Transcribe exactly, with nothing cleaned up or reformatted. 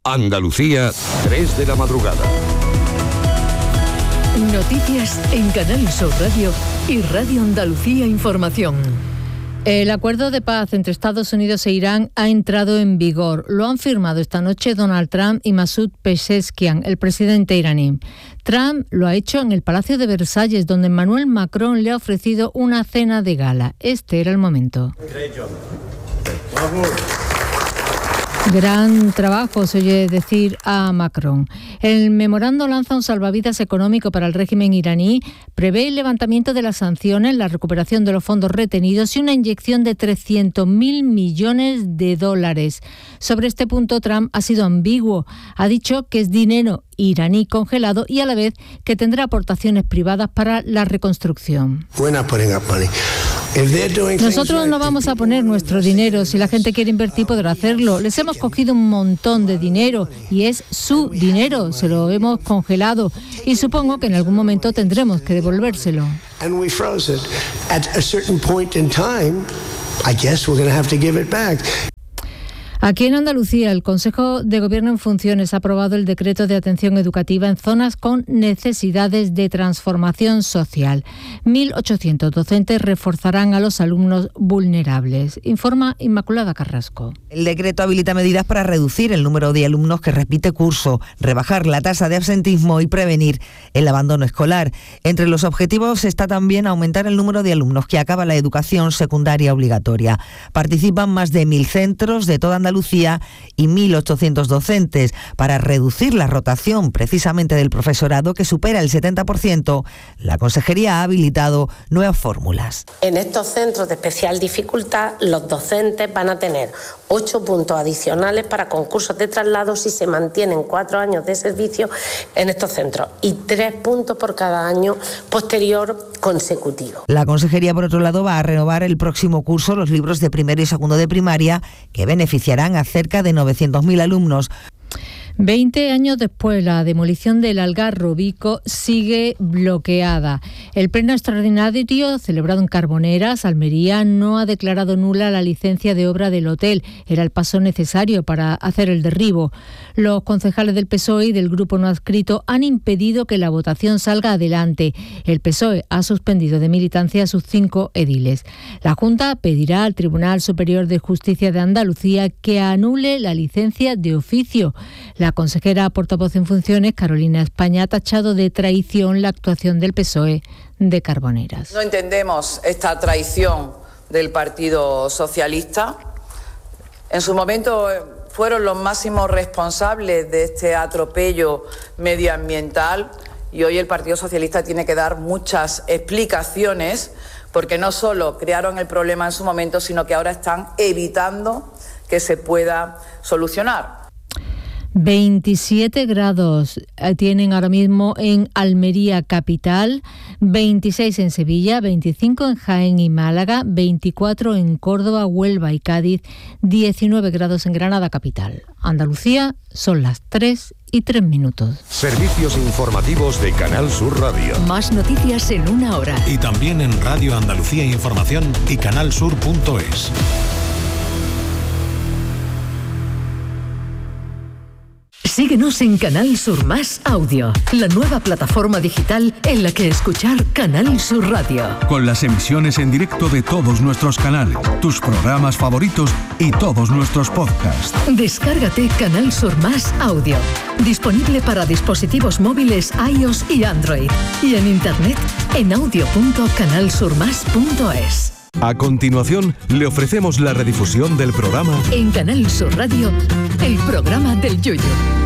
Andalucía, tres de la madrugada. Noticias en Canal Sur Radio y Radio Andalucía Información. El acuerdo de paz entre Estados Unidos e Irán ha entrado en vigor. Lo han firmado esta noche Donald Trump y Masoud Pezeshkian, el presidente iraní. Trump lo ha hecho en el Palacio de Versalles, donde Emmanuel Macron le ha ofrecido una cena de gala. Este era el momento. Gran trabajo, se oye decir a Macron. El memorando lanza un salvavidas económico para el régimen iraní, prevé el levantamiento de las sanciones, la recuperación de los fondos retenidos y una inyección de trescientos mil millones de dólares. Sobre este punto, Trump ha sido ambiguo. Ha dicho que es dinero iraní congelado y a la vez que tendrá aportaciones privadas para la reconstrucción. Nosotros no vamos a poner nuestro dinero. Si la gente quiere invertir, podrá hacerlo. Les hemos cogido un montón de dinero y es su dinero. Se lo hemos congelado y supongo que en algún momento tendremos que devolvérselo. Aquí en Andalucía, el Consejo de Gobierno en funciones ha aprobado el decreto de atención educativa en zonas con necesidades de transformación social. mil ochocientos docentes reforzarán a los alumnos vulnerables. Informa Inmaculada Carrasco. El decreto habilita medidas para reducir el número de alumnos que repite curso, rebajar la tasa de absentismo y prevenir el abandono escolar. Entre los objetivos está también aumentar el número de alumnos que acaba la educación secundaria obligatoria. Participan más de mil centros de toda Andalucía Andalucía y mil ochocientos docentes para reducir la rotación precisamente del profesorado, que supera el setenta por ciento. La Consejería ha habilitado nuevas fórmulas. En estos centros de especial dificultad, los docentes van a tener ocho puntos adicionales para concursos de traslado si se mantienen cuatro años de servicio en estos centros y tres puntos por cada año posterior consecutivo. La Consejería, por otro lado, va a renovar el próximo curso los libros de primero y segundo de primaria, que beneficiarán a cerca de novecientos mil alumnos. Veinte años después, la demolición del Algarrobico sigue bloqueada. El pleno extraordinario celebrado en Carboneras, Almería, no ha declarado nula la licencia de obra del hotel. Era el paso necesario para hacer el derribo. Los concejales del P S O E y del grupo no adscrito han impedido que la votación salga adelante. El P S O E ha suspendido de militancia a sus cinco ediles. La Junta pedirá al Tribunal Superior de Justicia de Andalucía que anule la licencia de oficio. La consejera portavoz en funciones, Carolina España, ha tachado de traición la actuación del P S O E de Carboneras. No entendemos esta traición del Partido Socialista. En su momento fueron los máximos responsables de este atropello medioambiental y hoy el Partido Socialista tiene que dar muchas explicaciones, porque no solo crearon el problema en su momento, sino que ahora están evitando que se pueda solucionar. veintisiete grados tienen ahora mismo en Almería capital, veintiséis en Sevilla, veinticinco en Jaén y Málaga, veinticuatro en Córdoba, Huelva y Cádiz, diecinueve grados en Granada capital. Andalucía, son las tres y tres minutos. Servicios informativos de Canal Sur Radio. Más noticias en una hora. Y también en Radio Andalucía Información y canalsur punto es. Síguenos en Canal Sur Más Audio, la nueva plataforma digital en la que escuchar Canal Sur Radio. Con las emisiones en directo de todos nuestros canales, tus programas favoritos y todos nuestros podcasts. Descárgate Canal Sur Más Audio, disponible para dispositivos móviles iOS y Android, y en internet en audio punto canal sur más punto es. A continuación, le ofrecemos la redifusión del programa En Canal Sur Radio, el programa del Yoyo.